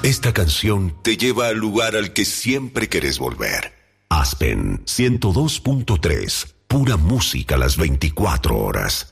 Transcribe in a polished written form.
Esta canción te lleva al lugar al que siempre querés volver. Aspen 102.3, pura música las 24 horas.